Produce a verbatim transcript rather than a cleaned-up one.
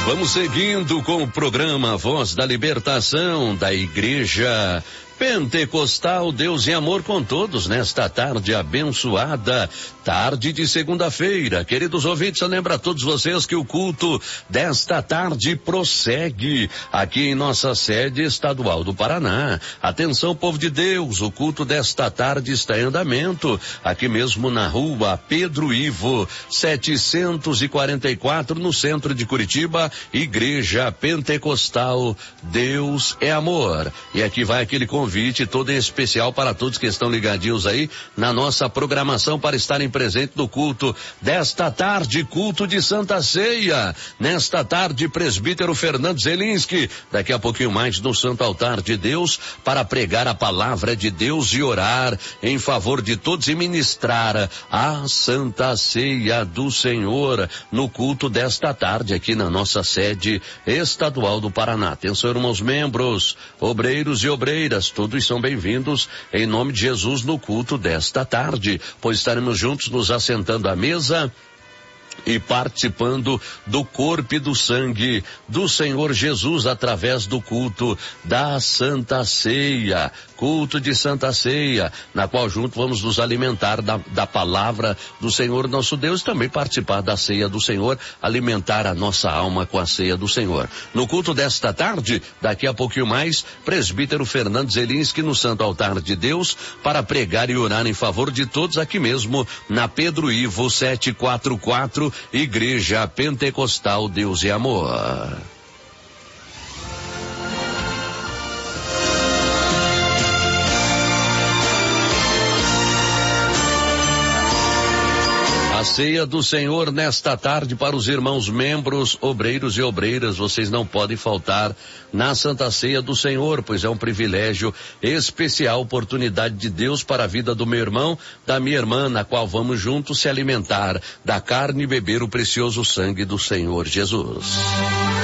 Vamos seguindo com o programa Voz da Libertação da Igreja Pentecostal Deus em Amor com Todos, nesta tarde abençoada, tarde de segunda-feira. Queridos ouvintes, eu lembro a todos vocês que o culto desta tarde prossegue aqui em nossa sede estadual do Paraná. Atenção, povo de Deus, o culto desta tarde está em andamento, aqui mesmo na rua Pedro Ivo, setecentos e quarenta e quatro, no centro de Curitiba, Igreja Pentecostal Deus é Amor. E aqui vai aquele convite Convite todo em especial para todos que estão ligadinhos aí na nossa programação para estarem presentes no culto desta tarde, culto de Santa Ceia. Nesta tarde, presbítero Fernando Zelinski, daqui a pouquinho mais no Santo Altar de Deus, para pregar a palavra de Deus e orar em favor de todos e ministrar a Santa Ceia do Senhor no culto desta tarde aqui na nossa sede estadual do Paraná. Atenção, irmãos membros, obreiros e obreiras, todos são bem-vindos em nome de Jesus no culto desta tarde, pois estaremos juntos nos assentando à mesa e participando do corpo e do sangue do Senhor Jesus através do culto da Santa Ceia, culto de Santa Ceia, na qual junto vamos nos alimentar da, da palavra do Senhor nosso Deus, também participar da ceia do Senhor, alimentar a nossa alma com a ceia do Senhor. No culto desta tarde, daqui a pouquinho mais, presbítero Fernando Zelinski no Santo Altar de Deus, para pregar e orar em favor de todos aqui mesmo na Pedro Ivo setecentos e quarenta e quatro, Igreja Pentecostal Deus e Amor. A ceia do Senhor nesta tarde para os irmãos membros, obreiros e obreiras, vocês não podem faltar na Santa Ceia do Senhor, pois é um privilégio especial, oportunidade de Deus para a vida do meu irmão, da minha irmã, na qual vamos juntos se alimentar da carne e beber o precioso sangue do Senhor Jesus.